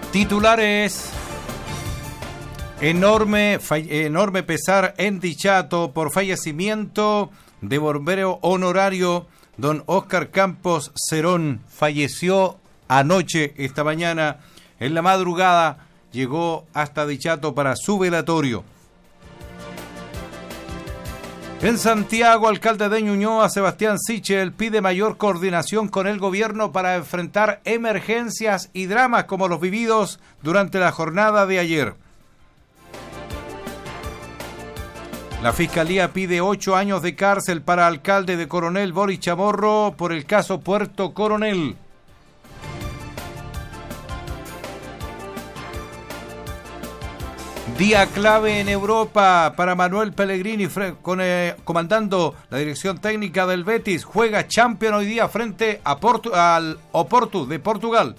Titulares. Enorme pesar en Dichato por fallecimiento de bombero honorario don Óscar Campos Cerón. Falleció anoche, esta mañana, en la madrugada, llegó hasta Dichato para su velatorio. En Santiago, alcalde de Ñuñoa, Sebastián Sichel, pide mayor coordinación con el gobierno para enfrentar emergencias y dramas como los vividos durante la jornada de ayer. La Fiscalía pide 8 años de cárcel para alcalde de Coronel Boris Chamorro por el caso Puerto Coronel. Día clave en Europa para Manuel Pellegrini, comandando la dirección técnica del Betis. Juega Champions hoy día frente a al Oporto de Portugal.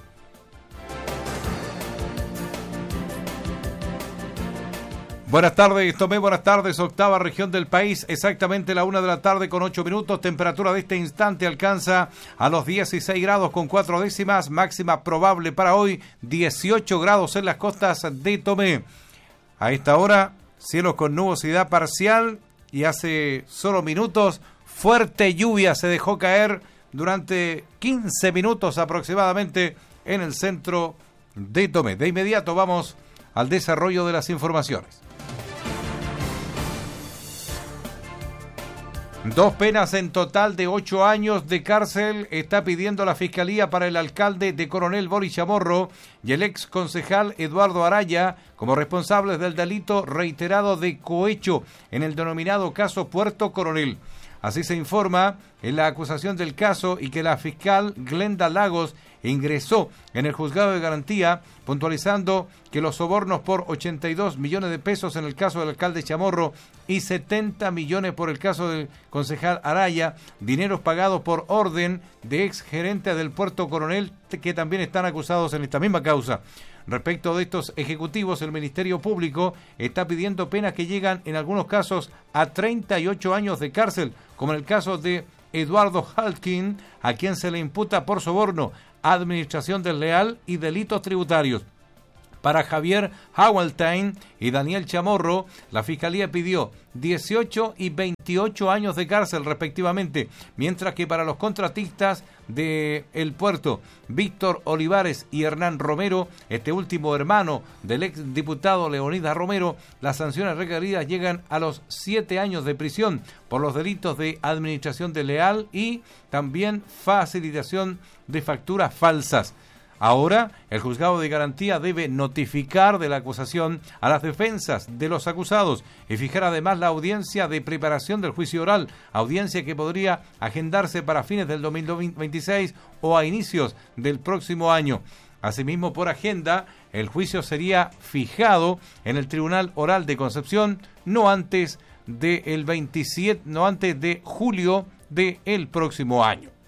Buenas tardes, Tomé, buenas tardes, octava región del país, exactamente la 1 de la tarde con 8 minutos, temperatura de este instante alcanza a los 16 grados con 4 décimas, máxima probable para hoy, 18 grados en las costas de Tomé. A esta hora, cielos con nubosidad parcial y hace solo minutos, fuerte lluvia se dejó caer durante 15 minutos aproximadamente en el centro de Tomé. De inmediato vamos al desarrollo de las informaciones. 2 penas en total de 8 años de cárcel está pidiendo la Fiscalía para el alcalde de Coronel Boris Chamorro y el ex concejal Eduardo Araya como responsables del delito reiterado de cohecho en el denominado caso Puerto Coronel. Así se informa en la acusación del caso y que la fiscal Glenda Lagos ingresó en el juzgado de garantía puntualizando que los sobornos por 82 millones de pesos en el caso del alcalde Chamorro y 70 millones por el caso del concejal Araya, dineros pagados por orden de ex gerente del Puerto Coronel que también están acusados en esta misma causa. Respecto de estos ejecutivos, el Ministerio Público está pidiendo penas que llegan en algunos casos a 38 años de cárcel, como en el caso de Eduardo Halkin, a quien se le imputa por soborno, administración desleal y delitos tributarios. Para Javier Hawaltain y Daniel Chamorro, la Fiscalía pidió 18 y 28 años de cárcel respectivamente, mientras que para los contratistas del puerto, Víctor Olivares y Hernán Romero, este último hermano del ex diputado Leonidas Romero, las sanciones requeridas llegan a los 7 años de prisión por los delitos de administración desleal y también facilitación de facturas falsas. Ahora, el juzgado de garantía debe notificar de la acusación a las defensas de los acusados y fijar además la audiencia de preparación del juicio oral, audiencia que podría agendarse para fines del 2026 o a inicios del próximo año. Asimismo, por agenda, el juicio sería fijado en el Tribunal Oral de Concepción no antes de julio del próximo año.